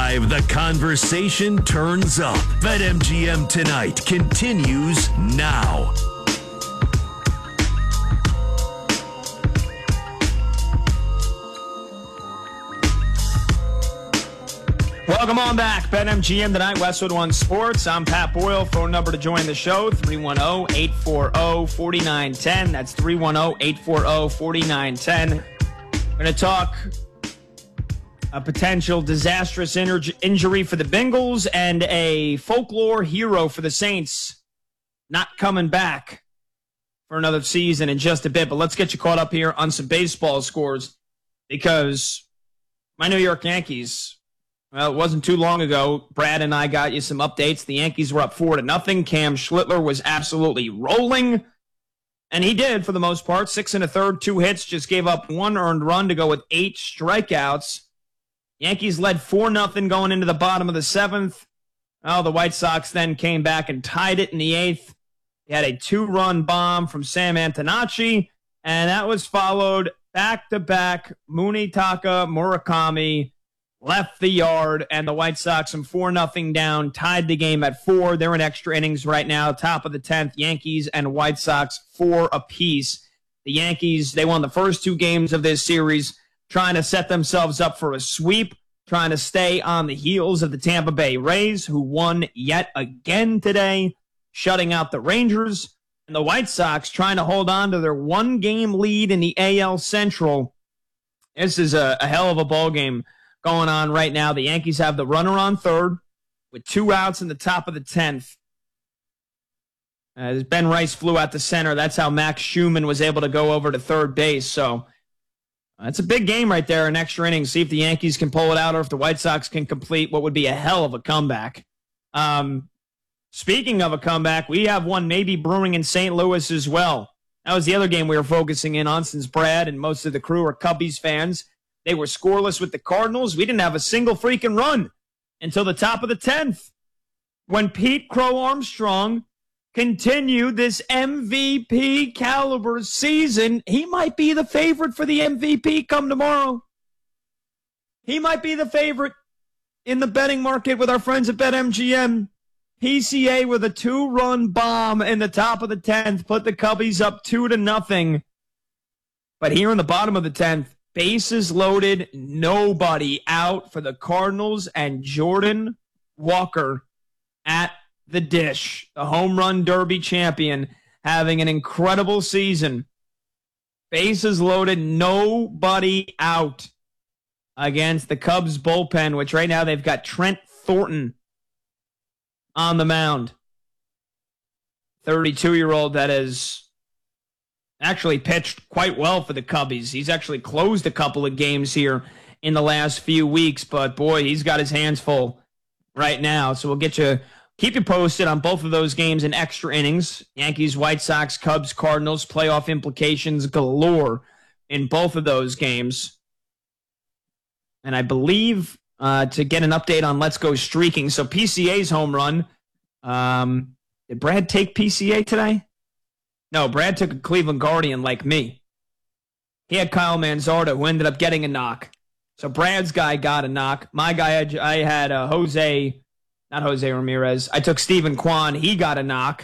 Live, the conversation turns up. BetMGM Tonight continues now. Welcome on back. BetMGM Tonight, Westwood One Sports. I'm Pat Boyle. Phone number to join the show, 310-840-4910. That's 310-840-4910. We're going to talk a potential disastrous injury for the Bengals and a folklore hero for the Saints not coming back for another season in just a bit. But let's get you caught up here on some baseball scores, because my New York Yankees, well, it wasn't too long ago, Brad and I got you some updates. The Yankees were up 4-0. Cam Schlittler was absolutely rolling, and he did for the most part. 6 1/3, 2 hits, just gave up 1 earned run to go with 8 strikeouts. Yankees led 4-0 going into the bottom of the 7th. Oh, the White Sox then came back and tied it in the 8th. He had a 2-run bomb from Sam Antonacci, and that was followed back-to-back. Munetaka Murakami left the yard, and the White Sox from 4-0 down, tied the game at 4. They're in extra innings right now, top of the 10th. Yankees and White Sox 4 apiece. The Yankees, they won the first 2 games of this series, trying to set themselves up for a sweep, trying to stay on the heels of the Tampa Bay Rays, who won yet again today, shutting out the Rangers. And the White Sox trying to hold on to their 1-game lead in the AL Central. This is a hell of a ball game going on right now. The Yankees have the runner on third with 2 outs in the top of the 10th. As Ben Rice flew out to center, that's how Max Schumann was able to go over to third base. So that's a big game right there in extra innings. See if the Yankees can pull it out or if the White Sox can complete what would be a hell of a comeback. Speaking of a comeback, we have one maybe brewing in St. Louis as well. That was the other game we were focusing in on, since Brad and most of the crew are Cubbies fans. They were scoreless with the Cardinals. We didn't have a single freaking run until the top of the 10th, when Pete Crow Armstrong continued this MVP caliber season. He might be the favorite for the MVP come tomorrow. He might be the favorite in the betting market with our friends at BetMGM. PCA with a 2-run bomb in the top of the 10th put the Cubbies up 2-0. But here in the bottom of the 10th, bases loaded, nobody out for the Cardinals, and Jordan Walker at the dish, the home run derby champion, having an incredible season. Bases loaded, nobody out against the Cubs bullpen, which right now they've got Trent Thornton on the mound. 32-year-old that has actually pitched quite well for the Cubbies. He's actually closed a couple of games here in the last few weeks, but boy, he's got his hands full right now. So we'll keep you posted on both of those games in extra innings. Yankees, White Sox, Cubs, Cardinals, playoff implications galore in both of those games. And I believe to get an update on Let's Go Streaking. So PCA's home run. Did Brad take PCA today? No, Brad took a Cleveland Guardian like me. He had Kyle Manzardo, who ended up getting a knock. So Brad's guy got a knock. My guy, I had not Jose Ramirez. I took Steven Kwan. He got a knock.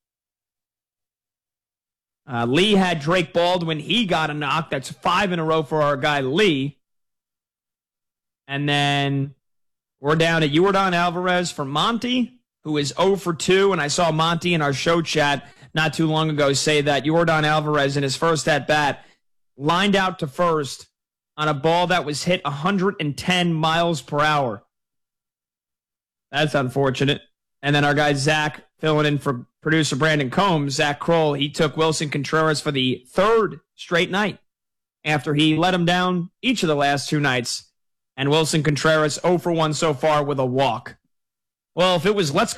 Lee had Drake Baldwin. He got a knock. That's 5 in a row for our guy Lee. And then we're down to Yordan Alvarez for Monty, who is 0 for 2. And I saw Monty in our show chat not too long ago say that Yordan Alvarez in his first at-bat lined out to first on a ball that was hit 110 miles per hour. That's unfortunate. And then our guy Zach, filling in for producer Brandon Combs, Zach Kroll, he took Wilson Contreras for the 3rd straight night after he let him down each of the last 2 nights. And Wilson Contreras 0 for 1 so far with a walk. Well, if it was Let's Go